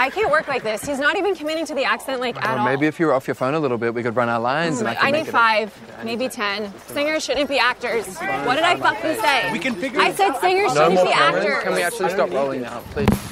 I can't work like this. He's not even committing to the accent, like, at all. Maybe if you were off your phone a little bit, we could run our lines. I need 5, maybe 10. Singers shouldn't be actors. What did I fucking say? We can figure I said singers shouldn't be actors. Can we actually stop rolling now, please?